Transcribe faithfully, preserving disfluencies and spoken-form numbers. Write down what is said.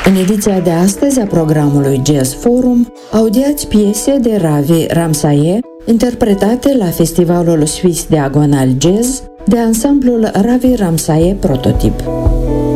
În ediția de astăzi a programului Jazz Forum, audiați piese de Ravi Ramsaye, interpretate la Festivalul Suisse Diagonal Jazz de ansamblul Ravi Ramsaye Prototype.